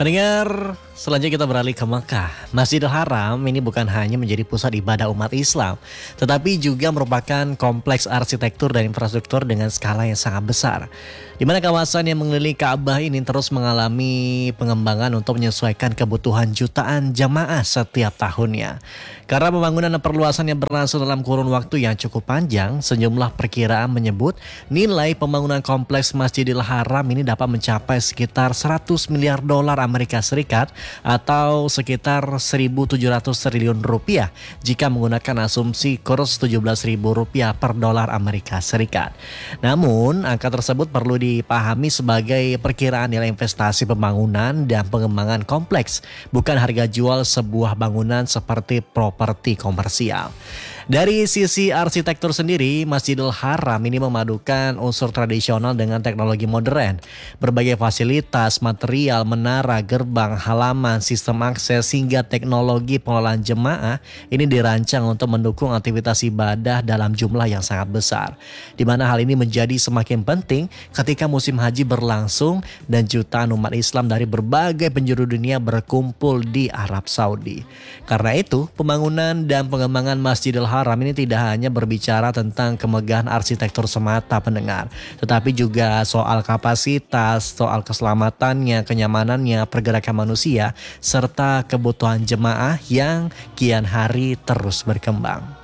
Pendengar, selanjutnya kita beralih ke Mekah. Masjidil Haram ini bukan hanya menjadi pusat ibadah umat Islam, tetapi juga merupakan kompleks arsitektur dan infrastruktur dengan skala yang sangat besar. Di mana kawasan yang mengelilingi Ka'bah ini terus mengalami pengembangan untuk menyesuaikan kebutuhan jutaan jamaah setiap tahunnya. Karena pembangunan dan perluasan yang berlangsung dalam kurun waktu yang cukup panjang, sejumlah perkiraan menyebut nilai pembangunan kompleks Masjidil Haram ini dapat mencapai sekitar 100 miliar dolar Amerika Serikat atau sekitar 1.700 triliun rupiah jika menggunakan asumsi kurs 17.000 rupiah per dolar Amerika Serikat. Namun, angka tersebut perlu dipahami sebagai perkiraan nilai investasi pembangunan dan pengembangan kompleks, bukan harga jual sebuah bangunan seperti properti komersial. Dari sisi arsitektur sendiri, Masjidil Haram ini memadukan unsur tradisional dengan teknologi modern. Berbagai fasilitas, material, menara, gerbang, halaman, sistem akses, hingga teknologi pengelolaan jemaah ini dirancang untuk mendukung aktivitas ibadah dalam jumlah yang sangat besar. Di mana hal ini menjadi semakin penting ketika musim haji berlangsung dan jutaan umat Islam dari berbagai penjuru dunia berkumpul di Arab Saudi. Karena itu, pembangunan dan pengembangan Masjidil Haram ini tidak hanya berbicara tentang kemegahan arsitektur semata pendengar, tetapi juga soal kapasitas, soal keselamatannya, kenyamanannya, pergerakan manusia, serta kebutuhan jemaah yang kian hari terus berkembang.